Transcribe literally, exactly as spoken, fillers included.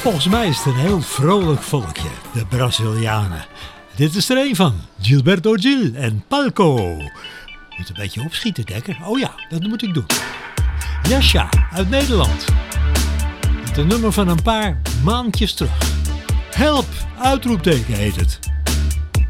Volgens mij is het een heel vrolijk volkje, de Brazilianen. Dit is er een van, Gilberto Gil en Palco. Moet een beetje opschieten, Dekker. Oh ja, dat moet ik doen. Jascha uit Nederland. Met een nummer van een paar maandjes terug. Help, uitroepteken heet het.